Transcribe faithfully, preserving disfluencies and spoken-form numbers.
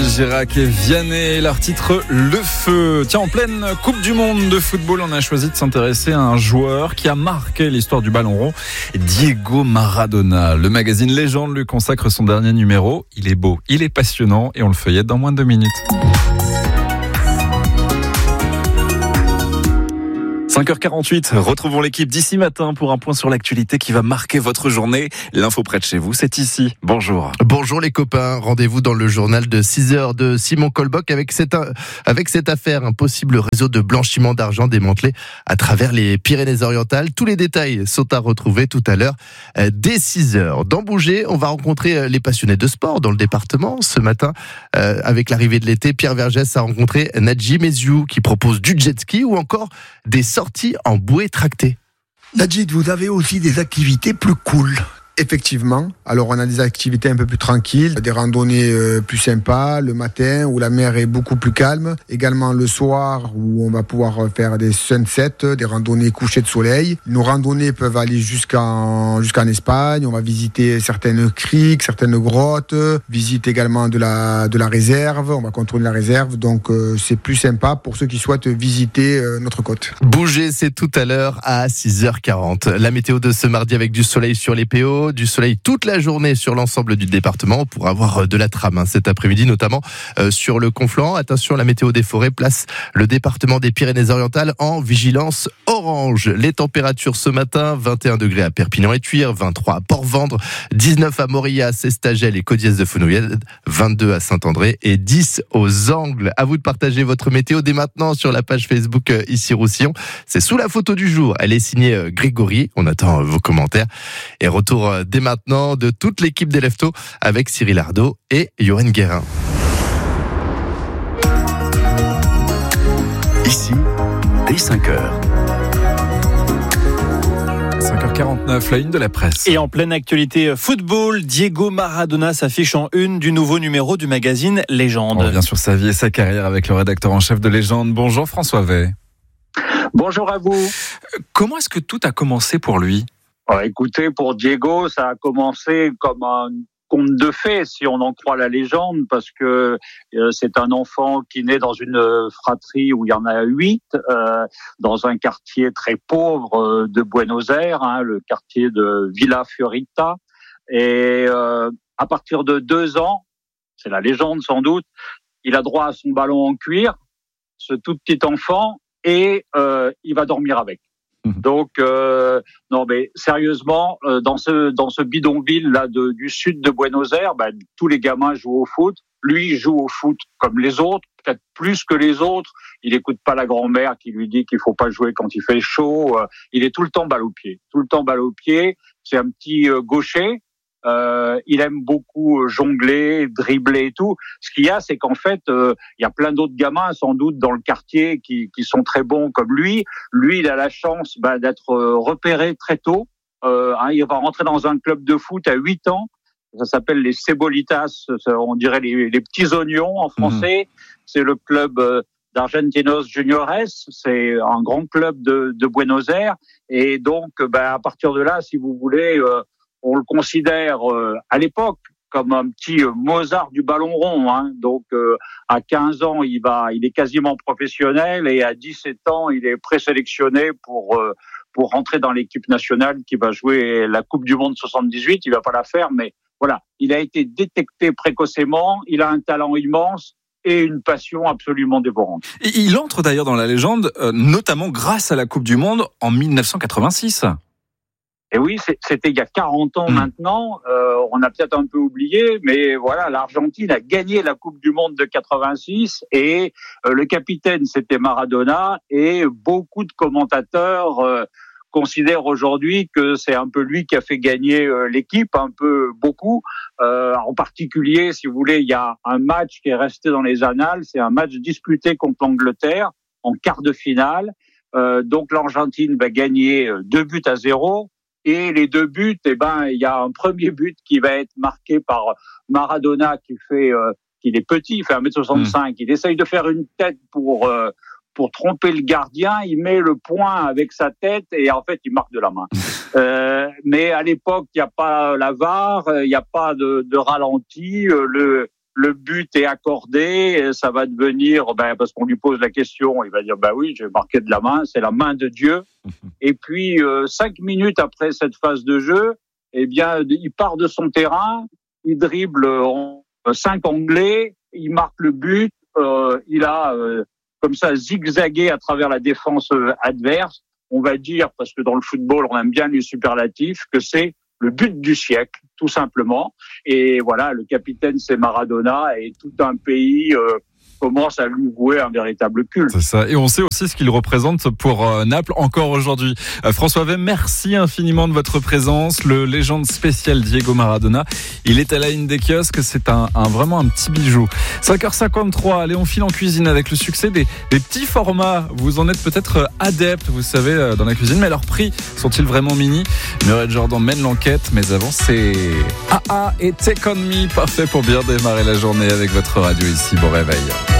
Girac et Vianney, leur titre Le Feu. Tiens, en pleine Coupe du Monde de football, on a choisi de s'intéresser à un joueur qui a marqué l'histoire du ballon rond, Diego Maradona. Le magazine Légende lui consacre son dernier numéro. Il est beau, il est passionnant et on le feuillette dans moins de deux minutes. cinq heures quarante-huit, retrouvons l'équipe d'ici matin pour un point sur l'actualité qui va marquer votre journée. L'info près de chez vous, c'est ici. Bonjour. Bonjour les copains, rendez-vous dans le journal de six heures de Simon Colboc avec cette, avec cette affaire, un possible réseau de blanchiment d'argent démantelé à travers les Pyrénées-Orientales. Tous les détails sont à retrouver tout à l'heure dès six heures. Dans Bouger, on va rencontrer les passionnés de sport dans le département. Ce matin, euh, avec l'arrivée de l'été, Pierre Vergès a rencontré Nadji Meziou qui propose du jet ski ou encore des sorties en bouée tractée. Nadji, vous avez aussi des activités plus cool. Effectivement. Alors, on a des activités un peu plus tranquilles, des randonnées euh, plus sympas le matin où la mer est beaucoup plus calme. Également le soir où on va pouvoir faire des sunsets, des randonnées couchées de soleil. Nos randonnées peuvent aller jusqu'en, jusqu'en Espagne. On va visiter certaines criques, certaines grottes, visite également de la, de la réserve. On va contrôler la réserve. Donc, euh, c'est plus sympa pour ceux qui souhaitent visiter euh, notre côte. Bouger, c'est tout à l'heure à six heures quarante. La météo de ce mardi avec du soleil sur les P O, du soleil toute la journée sur l'ensemble du département pour avoir de la trame hein, cet après-midi, notamment euh, sur le Conflent. Attention, la météo des forêts place le département des Pyrénées-Orientales en vigilance orange. Les températures ce matin, vingt et un degrés à Perpignan et Thuir, vingt-trois à Port-Vendre, dix-neuf à Mauriac, Estagel et Codiès de Fenouillède, vingt-deux à Saint-André et dix aux Angles. À vous de partager votre météo dès maintenant sur la page Facebook euh, Ici Roussillon. C'est sous la photo du jour. Elle est signée euh, Grégory. On attend euh, vos commentaires. Et retour euh, dès maintenant de toute l'équipe des Leftos avec Cyril Ardo et Johan Guérin. Ici, dès cinq heures. cinq heures quarante-neuf, la une de la presse. Et en pleine actualité football, Diego Maradona s'affiche en une du nouveau numéro du magazine Légende. On revient sur sa vie et sa carrière avec le rédacteur en chef de Légende. Bonjour François Vey. Bonjour à vous. Comment est-ce que tout a commencé pour lui ? Alors, écoutez, pour Diego, ça a commencé comme un conte de fées, si on en croit la légende, parce que euh, c'est un enfant qui naît dans une fratrie où il y en a huit, euh, dans un quartier très pauvre euh, de Buenos Aires, hein, le quartier de Villa Fiorita. Et euh, à partir de deux ans, c'est la légende sans doute, il a droit à son ballon en cuir, ce tout petit enfant, et euh, il va dormir avec. Donc euh, non mais sérieusement euh, dans ce dans ce bidonville là de, du sud de Buenos Aires, ben, tous les gamins jouent au foot. Lui il joue au foot comme les autres, peut-être plus que les autres. Il écoute pas la grand-mère qui lui dit qu'il faut pas jouer quand il fait chaud. Euh, il est tout le temps balle au pied, tout le temps balle au pied. C'est un petit euh, gaucher. Euh, il aime beaucoup jongler, dribbler et tout. Ce qu'il y a, c'est qu'en fait, euh, il y a plein d'autres gamins, sans doute, dans le quartier qui, qui sont très bons comme lui. Lui, il a la chance bah, d'être repéré très tôt. Euh, hein, il va rentrer dans un club de foot à huit ans. Ça s'appelle les Cebolitas, on dirait les, les petits oignons en français. Mmh. C'est le club euh, d'Argentinos Juniores. C'est un grand club de, de Buenos Aires. Et donc, bah, à partir de là, si vous voulez... Euh, on le considère euh, à l'époque comme un petit euh, Mozart du ballon rond. Hein. Donc euh, à quinze ans, il va, il est quasiment professionnel et à dix-sept ans, il est présélectionné pour euh, pour rentrer dans l'équipe nationale qui va jouer la Coupe du Monde soixante-dix-huit. Il va pas la faire, mais voilà, il a été détecté précocement. Il a un talent immense et une passion absolument dévorante. Et il entre d'ailleurs dans la légende, euh, notamment grâce à la Coupe du Monde en dix-neuf cent quatre-vingt-six. Et oui, c'était il y a quarante ans mmh. maintenant. Euh, on a peut-être un peu oublié, mais voilà, l'Argentine a gagné la Coupe du Monde de quatre-vingt-six et euh, le capitaine, c'était Maradona. Et beaucoup de commentateurs euh, considèrent aujourd'hui que c'est un peu lui qui a fait gagner euh, l'équipe, un peu beaucoup. Euh, en particulier, si vous voulez, il y a un match qui est resté dans les annales. C'est un match disputé contre l'Angleterre en quart de finale. Euh, donc l'Argentine va gagner deux buts à zéro. Et les deux buts, eh ben, il y a un premier but qui va être marqué par Maradona qui fait, euh, qu'il est petit, il fait un mètre soixante-cinq. Mmh. Il essaye de faire une tête pour euh, pour tromper le gardien. Il met le poing avec sa tête et en fait, il marque de la main. euh, mais à l'époque, il n'y a pas la V A R, il n'y a pas de, de ralenti. Le le but est accordé, ça va devenir, ben, parce qu'on lui pose la question, il va dire, bah oui, j'ai marqué de la main, c'est la main de Dieu. Et puis, euh, cinq minutes après cette phase de jeu, eh bien, il part de son terrain, il dribble en cinq anglais, il marque le but, euh, il a euh, comme ça zigzagué à travers la défense euh, adverse. On va dire, parce que dans le football, on aime bien les superlatifs, que c'est le but du siècle, tout simplement. Et voilà, le capitaine, c'est Maradona, et tout un pays euh, commence à lui vouer un véritable culte. C'est ça. Et on sait aussi ce qu'il représente pour euh, Naples encore aujourd'hui. Euh, François Vey, merci infiniment de votre présence. Le légende spécial Diego Maradona, il est à la ligne des kiosques. C'est un, un vraiment un petit bijou. cinq heures cinquante-trois. Allez, on file en cuisine avec le succès des, des petits formats. Vous en êtes peut-être adepte, vous savez, dans la cuisine, mais leurs prix sont-ils vraiment mini? Muriel Jordan mène l'enquête, mais avant c'est A A et Take On Me, parfait pour bien démarrer la journée avec votre radio ici. Bon réveil.